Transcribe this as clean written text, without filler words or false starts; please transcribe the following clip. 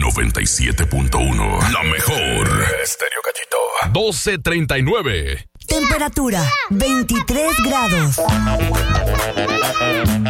97.1. La mejor. Estéreo Gallito. 12:39. Temperatura 23 grados.